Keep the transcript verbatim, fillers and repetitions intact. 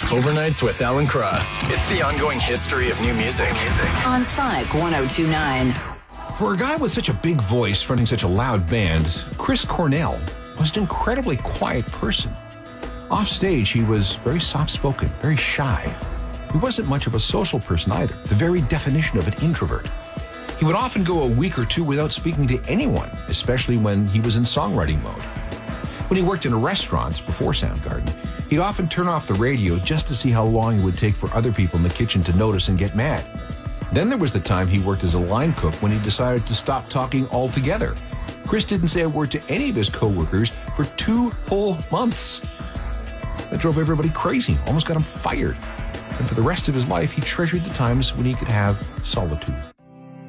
Overnights with Alan Cross. It's the ongoing history of new music. On Sonic one oh two point nine. For a guy with such a big voice fronting such a loud band, Chris Cornell was an incredibly quiet person. Off stage, he was very soft-spoken, very shy. He wasn't much of a social person either, the very definition of an introvert. He would often go a week or two without speaking to anyone, especially when he was in songwriting mode. When he worked in restaurants before Soundgarden, he'd often turn off the radio just to see how long it would take for other people in the kitchen to notice and get mad. Then there was the time he worked as a line cook when he decided to stop talking altogether. Chris didn't say a word to any of his coworkers for two whole months. That drove everybody crazy, almost got him fired. And for the rest of his life, he treasured the times when he could have solitude.